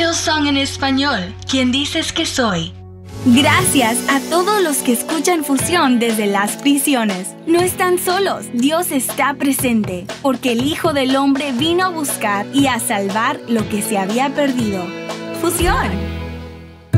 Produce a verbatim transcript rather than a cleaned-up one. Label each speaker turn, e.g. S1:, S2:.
S1: Hillsong en español. ¿Quién dices que soy?
S2: Gracias a todos los que escuchan Fusión desde las prisiones. No están solos, Dios está presente, porque el Hijo del Hombre vino a buscar y a salvar lo que se había perdido. Fusión.